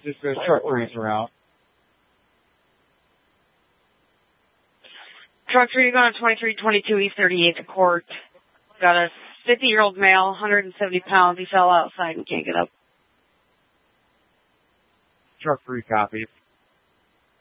Just a short racer route. Truck 3, you got a 2322 East 38th to court. Got a 50-year-old male, 170 pounds. He fell outside and can't get up. Truck 3 copies.